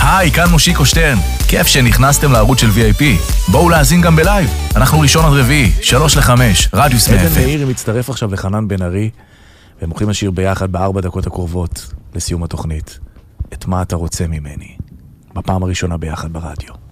היי, כאן מושיקו שטרן. כיף שנכנסתם לערוץ של VIP. בואו להאזין גם בלייב. אנחנו ראשון עד רביעי, 3-5, רדיוס 100. עדן מאירי מצטרף עכשיו לחנן בן ארי, והם הולכים לשיר ביחד ב4 דקות הקרובות לסיום התוכנית. את מה אתה רוצה ממני? בפעם הראשונה ביחד ברדיו.